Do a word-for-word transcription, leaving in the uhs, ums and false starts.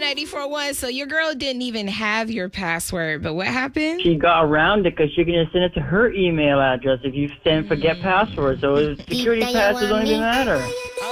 ninety-four point one. So your girl didn't even have your password, but what happened? She got around it because she can just send it to her email address if you send forget password. So security passwords don't even matter.